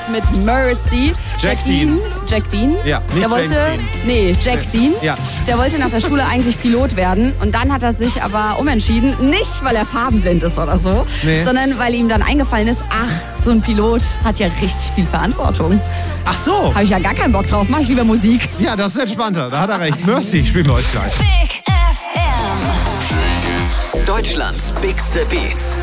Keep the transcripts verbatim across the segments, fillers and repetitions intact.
mit Mercy. Jack Dean. Jack Dean? Ja, nicht der wollte, James Dean. Nee, Jack Dean. Ja. Der wollte nach der Schule eigentlich Pilot werden und dann hat er sich aber umentschieden, nicht weil er farbenblind ist oder so, Nee. sondern weil ihm dann eingefallen ist, ach, so ein Pilot hat ja richtig viel Verantwortung. Ach so. Habe ich ja gar keinen Bock drauf, mach ich lieber Musik. Ja, das ist entspannter. Da hat er recht. Mercy spielen wir euch gleich. Big F M. Deutschlands bigste Beats.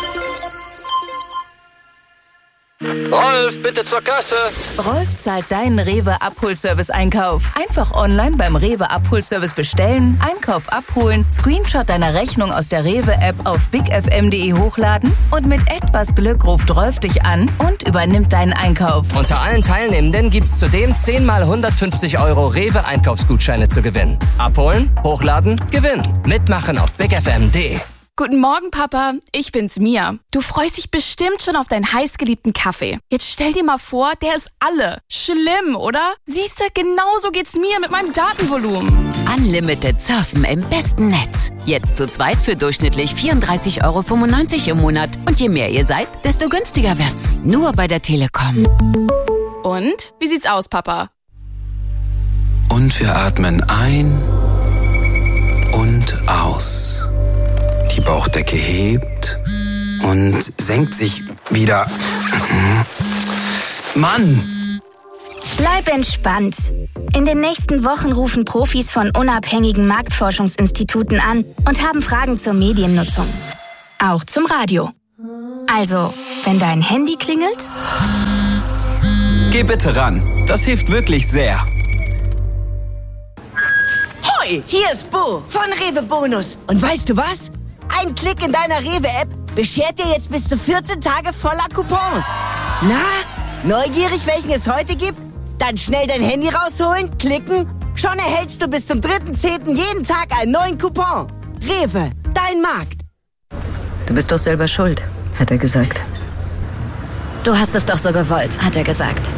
Rolf, bitte zur Kasse. Rolf zahlt deinen Rewe-Abholservice-Einkauf. Einfach online beim Rewe-Abholservice bestellen, Einkauf abholen, Screenshot deiner Rechnung aus der Rewe-App auf bigfm punkt de hochladen und mit etwas Glück ruft Rolf dich an und übernimmt deinen Einkauf. Unter allen Teilnehmenden gibt's zudem zehn mal hundertfünfzig Euro Rewe-Einkaufsgutscheine zu gewinnen. Abholen, hochladen, gewinnen. Mitmachen auf bigfm punkt de. Guten Morgen, Papa. Ich bin's, Mia. Du freust dich bestimmt schon auf deinen heißgeliebten Kaffee. Jetzt stell dir mal vor, der ist alle. Schlimm, oder? Siehste, genauso geht's mir mit meinem Datenvolumen. Unlimited surfen im besten Netz. Jetzt zu zweit für durchschnittlich vierunddreißig Euro fünfundneunzig im Monat. Und je mehr ihr seid, desto günstiger wird's. Nur bei der Telekom. Und? Wie sieht's aus, Papa? Und wir atmen ein und aus. Die Bauchdecke hebt und senkt sich wieder. Mann! Bleib entspannt. In den nächsten Wochen rufen Profis von unabhängigen Marktforschungsinstituten an und haben Fragen zur Mediennutzung. Auch zum Radio. Also, wenn dein Handy klingelt, Geh bitte ran. Das hilft wirklich sehr. Hoi, hier ist Bo von Rewe Bonus. Und weißt du was? Ein Klick in deiner Rewe-App beschert dir jetzt bis zu vierzehn Tage voller Coupons. Na, neugierig, welchen es heute gibt? Dann schnell dein Handy rausholen, klicken. Schon erhältst du bis zum dritten zehnten jeden Tag einen neuen Coupon. Rewe, dein Markt. Du bist doch selber schuld, hat er gesagt. Du hast es doch so gewollt, hat er gesagt.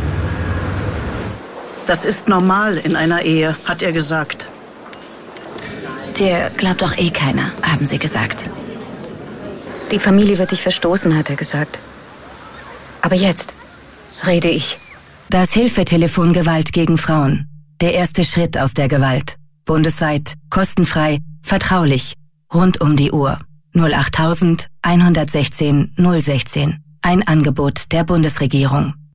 Das ist normal in einer Ehe, hat er gesagt. Dir glaubt doch eh keiner, haben sie gesagt. Die Familie wird dich verstoßen, hat er gesagt. Aber jetzt rede ich. Das Hilfetelefon Gewalt gegen Frauen. Der erste Schritt aus der Gewalt. Bundesweit, kostenfrei, vertraulich, rund um die Uhr. null acht eins sechs null eins sechs. Ein Angebot der Bundesregierung.